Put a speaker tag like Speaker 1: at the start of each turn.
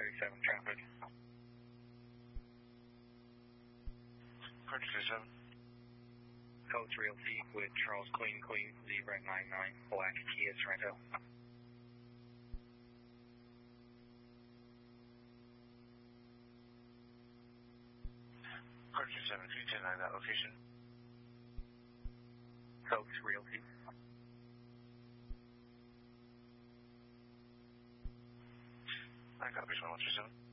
Speaker 1: 37 traffic.
Speaker 2: Purchase 37.
Speaker 1: Coast Realty with Charles Queen, Zebra 99, Black Kia Sorento.
Speaker 2: Purchase 7, can you 10-9 that location?
Speaker 1: Coast Realty.
Speaker 2: I got 137.